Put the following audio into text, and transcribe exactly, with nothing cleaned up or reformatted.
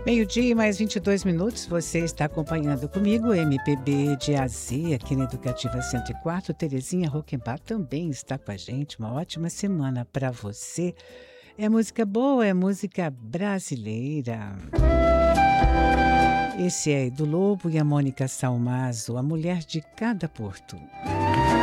Meio-dia e mais vinte e dois minutos, você está acompanhando comigo M P B de A Z aqui na Educativa cento e quatro. Terezinha Roquembar também está com a gente. Uma ótima semana para você. É música boa, é música brasileira. Esse é Edu Lobo e a Mônica Salmazo, a mulher de cada porto.